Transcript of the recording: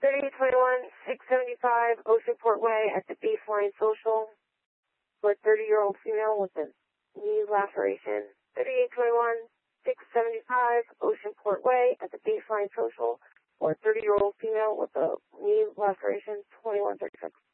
3821, 675 Oceanport Way at the Baseline Social for a 30-year-old female with a knee laceration. 3821, 675 Oceanport Way at the Baseline Social for a 30-year-old female with a knee laceration. 2136.